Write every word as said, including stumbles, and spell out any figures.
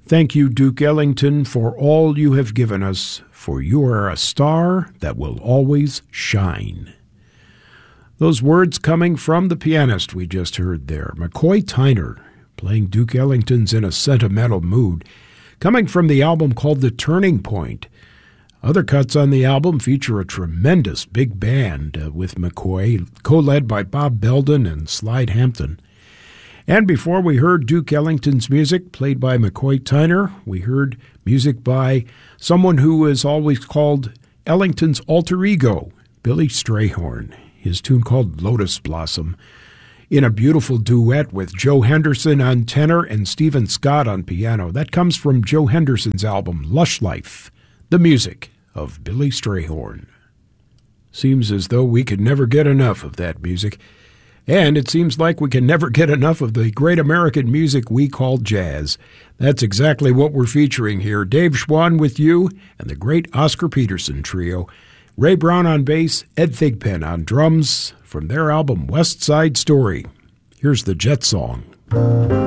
Thank you, Duke Ellington, for all you have given us, for you are a star that will always shine. Those words coming from the pianist we just heard there, McCoy Tyner, playing Duke Ellington's In a Sentimental Mood, coming from the album called The Turning Point. Other cuts on the album feature a tremendous big band uh, with McCoy, co-led by Bob Belden and Slide Hampton. And before we heard Duke Ellington's music, played by McCoy Tyner, we heard music by someone who is always called Ellington's alter ego, Billy Strayhorn, his tune called Lotus Blossom, in a beautiful duet with Joe Henderson on tenor and Stephen Scott on piano. That comes from Joe Henderson's album, Lush Life, the music of Billy Strayhorn. Seems as though we could never get enough of that music. And it seems like we can never get enough of the great American music we call jazz. That's exactly what we're featuring here. Dave Schwann with you and the great Oscar Peterson Trio. Ray Brown on bass, Ed Thigpen on drums from their album West Side Story. Here's the Jet Song.